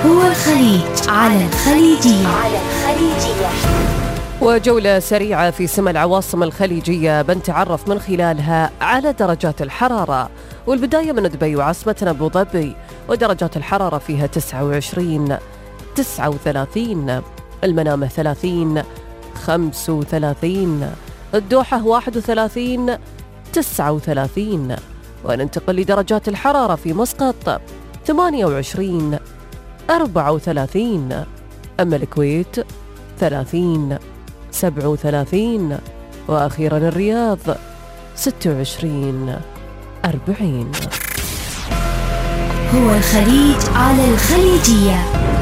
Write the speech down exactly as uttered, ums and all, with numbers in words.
هو الخليج على الخليجية. على الخليجية. وجولة سريعة في سما العواصم الخليجية بنتعرف من خلالها على درجات الحرارة، والبداية من دبي وعاصمتنا أبو ظبي، ودرجات الحرارة فيها تسعة وعشرين، تسعة وثلاثين، المنامة ثلاثين، خمسة وثلاثين، الدوحة واحد وثلاثين، تسعة وثلاثين. وننتقل لدرجات الحرارة في مسقط ثمانية وعشرين، أربعة وثلاثين، أما الكويت ثلاثين، سبعة وثلاثين، وأخيرا الرياض ستة وعشرين، أربعين. هو الخليج على الخليجية.